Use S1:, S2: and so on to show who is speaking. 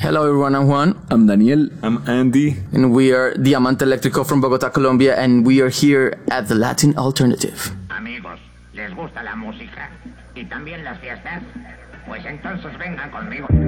S1: Hello everyone, I'm Juan.
S2: I'm Daniel.
S3: I'm Andy.
S1: And we are Diamante Eléctrico from Bogota, Colombia, and we are here at the Latin Alternative.
S4: Amigos, ¿les gusta la música? ¿Y también las fiestas? Pues entonces vengan conmigo.